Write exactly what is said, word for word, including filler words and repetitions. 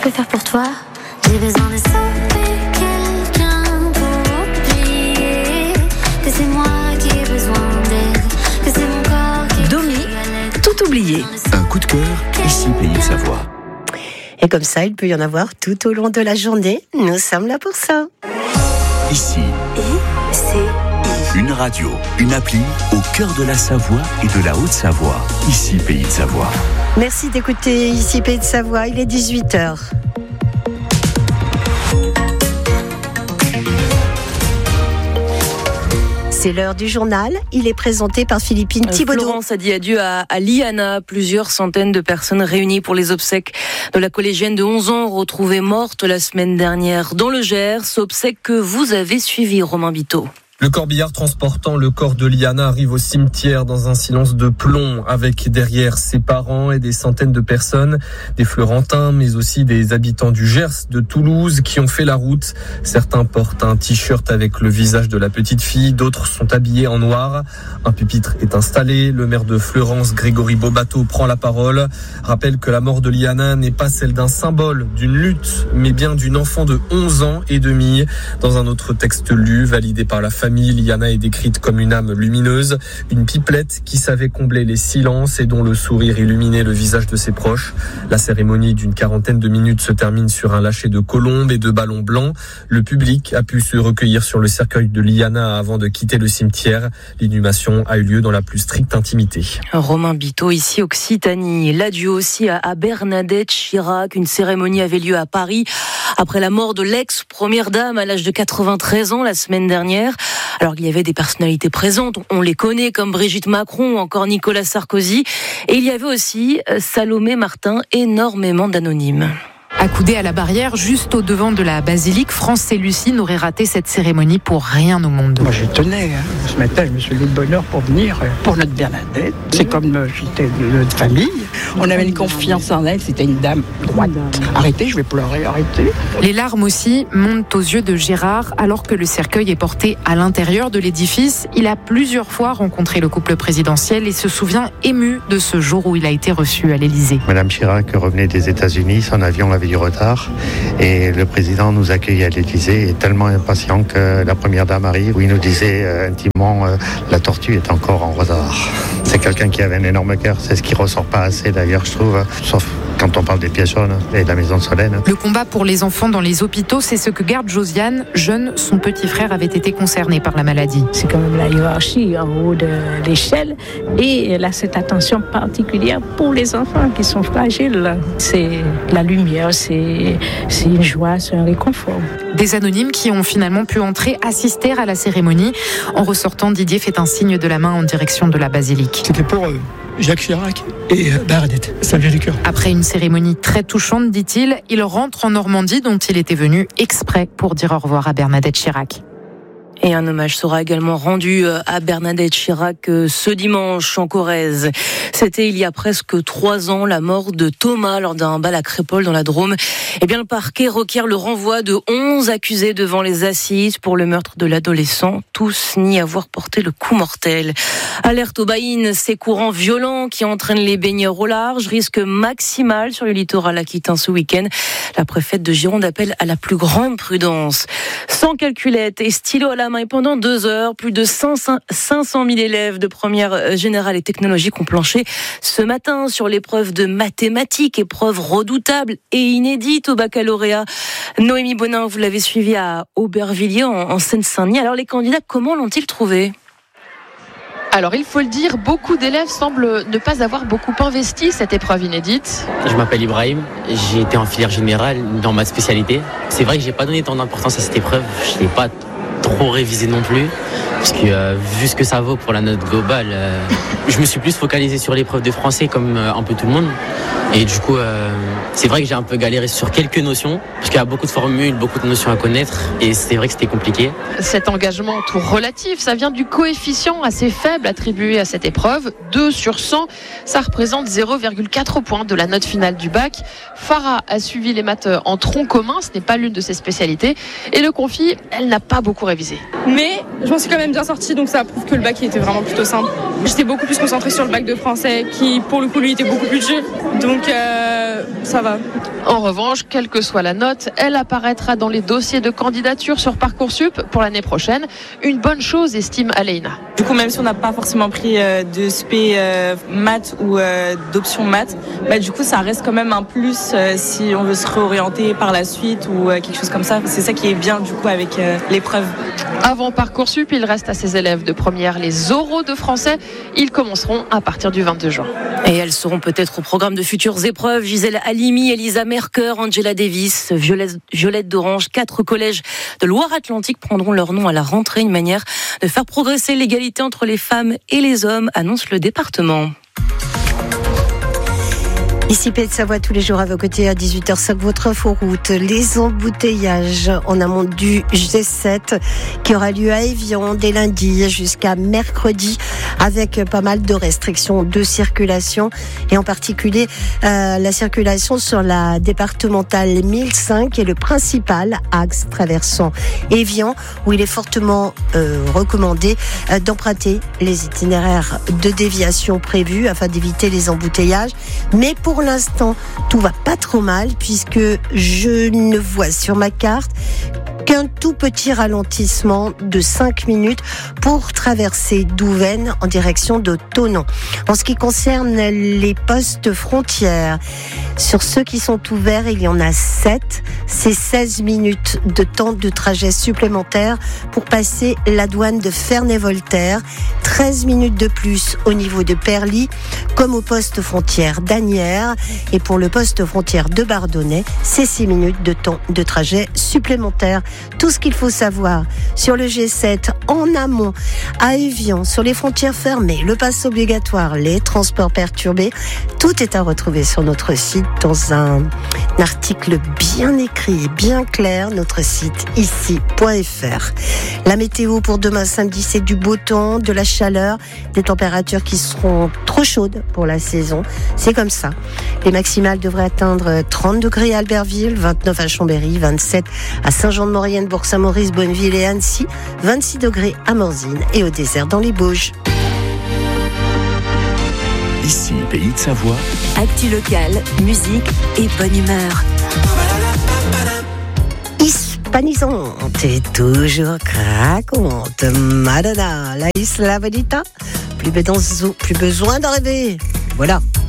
peux faire pour toi? J'ai besoin de sauver quelqu'un pour oublier que c'est moi qui ai besoin d'aide, que c'est mon corps qui Domi, tout oublié. Un coup de cœur, ici Pays de Savoie. Et comme ça, il peut y en avoir tout au long de la journée. Nous sommes là pour ça. Ici, I, C, I. une radio, une appli au cœur de la Savoie et de la Haute-Savoie. Ici Pays de Savoie. Merci d'écouter Ici Pays de Savoie. Il est dix-huit heures. C'est l'heure du journal. Il est présenté par Philippine Thibaudot. Florence a dit adieu à, à Liana. Plusieurs centaines de personnes réunies pour les obsèques de la collégienne de onze ans retrouvée morte la semaine dernière dans le Gers. Obsèques que vous avez suivies, Romain Biteau. Le corbillard transportant le corps de Liana arrive au cimetière dans un silence de plomb, avec derrière ses parents et des centaines de personnes, des Florentins, mais aussi des habitants du Gers, de Toulouse, qui ont fait la route. Certains portent un t-shirt avec le visage de la petite fille, d'autres sont habillés en noir. Un pupitre est installé. Le maire de Fleurance, Grégory Bobato, prend la parole, rappelle que la mort de Liana n'est pas celle d'un symbole, d'une lutte, mais bien d'une enfant de onze ans et demi. Dans un autre texte lu, validé par la famille, Liana est décrite comme une âme lumineuse, une pipelette qui savait combler les silences et dont le sourire illuminait le visage de ses proches. La cérémonie d'une quarantaine de minutes se termine sur un lâcher de colombes et de ballons blancs. Le public a pu se recueillir sur le cercueil de Liana avant de quitter le cimetière. L'inhumation a eu lieu dans la plus stricte intimité. Romain Biteau, ici Occitanie. L'adieu aussi à Bernadette Chirac. Une cérémonie avait lieu à Paris après la mort de l'ex-première dame à l'âge de quatre-vingt-treize ans la semaine dernière. Alors qu'il y avait des personnalités présentes, on les connaît comme Brigitte Macron ou encore Nicolas Sarkozy. Et il y avait aussi Salomé Martin, énormément d'anonymes. Accoudé à la barrière, juste au devant de la basilique, France et Lucie n'auraient raté cette cérémonie pour rien au monde. Moi, je tenais. Hein. Ce matin, je me suis levé de bonne heure pour venir pour notre Bernadette. C'est comme euh, j'étais de notre famille. On avait une confiance en elle. C'était une dame droite. Arrêtez, je vais pleurer, arrêtez. Les larmes aussi montent aux yeux de Gérard alors que le cercueil est porté à l'intérieur de l'édifice. Il a plusieurs fois rencontré le couple présidentiel et se souvient ému de ce jour où il a été reçu à l'Élysée. Madame Chirac revenait des États-Unis. Son avion avait du retard et le président nous accueille à l'Élysée et est tellement impatient que la première dame arrive où il nous disait euh, intimement euh, la tortue est encore en retard. C'est quelqu'un qui avait un énorme cœur, c'est ce qui ressort pas assez d'ailleurs je trouve, sauf quand on parle des pièces jaunes et de la maison de Solène. Le combat pour les enfants dans les hôpitaux, c'est ce que garde Josiane. Jeune, son petit frère avait été concerné par la maladie. C'est quand même la hiérarchie en haut de l'échelle et là cette attention particulière pour les enfants qui sont fragiles. C'est la lumière, c'est, c'est une joie, c'est un réconfort. Des anonymes qui ont finalement pu entrer assister à la cérémonie. En ressortant, Didier fait un signe de la main en direction de la basilique. C'était pour eux. Jacques Chirac et Bernadette, ça vient du cœur. Après une cérémonie très touchante, dit-il, il rentre en Normandie dont il était venu exprès pour dire au revoir à Bernadette Chirac. Et un hommage sera également rendu à Bernadette Chirac ce dimanche en Corrèze. C'était il y a presque trois ans la mort de Thomas lors d'un bal à Crépol dans la Drôme. Eh bien, le parquet requiert le renvoi de onze accusés devant les assises pour le meurtre de l'adolescent. Tous nient avoir porté le coup mortel. Alerte aux baïnes, ces courants violents qui entraînent les baigneurs au large. Risque maximal sur le littoral aquitain ce week-end. La préfète de Gironde appelle à la plus grande prudence. Sans calculette et stylo à la main et pendant deux heures, plus de cinq cent mille élèves de première générale et technologique ont planché ce matin sur l'épreuve de mathématiques, épreuve redoutable et inédite au baccalauréat. Noémie Bonin, vous l'avez suivi à Aubervilliers en, en Seine-Saint-Denis. Alors les candidats, comment l'ont-ils trouvé ? Alors il faut le dire, beaucoup d'élèves semblent ne pas avoir beaucoup investi cette épreuve inédite. Je m'appelle Ibrahim, j'ai été en filière générale dans ma spécialité. C'est vrai que j'ai pas donné tant d'importance à cette épreuve, je l'ai pas trop révisé non plus, parce que euh, vu ce que ça vaut pour la note globale, euh, je me suis plus focalisé sur l'épreuve de français comme euh, un peu tout le monde. Et du coup, euh, c'est vrai que j'ai un peu galéré sur quelques notions, parce qu'il y a beaucoup de formules, beaucoup de notions à connaître, et c'est vrai que c'était compliqué. Cet engagement tout relatif, ça vient du coefficient assez faible attribué à cette épreuve, deux sur cent, ça représente zéro virgule quatre points de la note finale du bac. Farah a suivi les maths en tronc commun, ce n'est pas l'une de ses spécialités, et le confie, elle n'a pas beaucoup révisé. Mais je m'en suis quand même bien sortie, donc ça prouve que le bac était vraiment plutôt simple. J'étais beaucoup plus concentrée sur le bac de français, qui pour le coup lui était beaucoup plus dur. Donc euh, ça va. En revanche, quelle que soit la note, elle apparaîtra dans les dossiers de candidature sur Parcoursup pour l'année prochaine. Une bonne chose, estime Aleina. Du coup, même si on n'a pas forcément pris euh, de spé euh, maths ou euh, d'option maths, bah, du coup, ça reste quand même un plus euh, si on veut se réorienter par la suite ou euh, quelque chose comme ça. C'est ça qui est bien, du coup, avec euh, l'épreuve. Avant Parcoursup, il reste à ses élèves de première les oraux de français. Ils commenceront à partir du vingt-deux juin. Et elles seront peut-être au programme de futures épreuves. Gisèle Halimi, Elisa Mercœur, Angela Davis, Violette, Violette d'Orange. Quatre collèges de Loire-Atlantique prendront leur nom à la rentrée. Une manière de faire progresser l'égalité entre les femmes et les hommes, annonce le département. Ici Pays de Savoie, tous les jours à vos côtés à dix-huit heures cinq, votre inforoute. Les embouteillages en amont du G sept qui aura lieu à Évian dès lundi jusqu'à mercredi avec pas mal de restrictions de circulation et en particulier euh, la circulation sur la départementale mille cinq qui est le principal axe traversant Évian où il est fortement euh, recommandé euh, d'emprunter les itinéraires de déviation prévus afin d'éviter les embouteillages. Mais pour Pour l'instant, tout va pas trop mal puisque je ne vois sur ma carte qu'un tout petit ralentissement de cinq minutes pour traverser Douvaine en direction de Thonon. En ce qui concerne les postes frontières, sur ceux qui sont ouverts, il y en a sept. C'est seize minutes de temps de trajet supplémentaire pour passer la douane de Ferney-Voltaire. treize minutes de plus au niveau de Perly, comme au poste frontière d'Asnières. Et pour le poste frontière de Bardonnay, c'est six minutes de temps de trajet supplémentaire. Tout ce qu'il faut savoir sur le G sept en amont, à Évian, sur les frontières fermées, le pass obligatoire, les transports perturbés, tout est à retrouver sur notre site dans un article bien écrit et bien clair, notre site ici point f r. La météo pour demain samedi, c'est du beau temps, de la chaleur, des températures qui seront trop chaudes pour la saison. C'est comme ça. Les maximales devraient atteindre trente degrés à Albertville, vingt-neuf à Chambéry, vingt-sept à Saint-Jean-de-Maurienne, Bourg-Saint-Maurice, Bonneville et Annecy, vingt-six degrés à Morzine et au désert dans les Bauges. Ici, Pays de Savoie. Actu locale, musique et bonne humeur. Hispanisante et toujours craquante. Madonna, la Isla Bonita. Plus besoin, plus besoin de rêver. Voilà.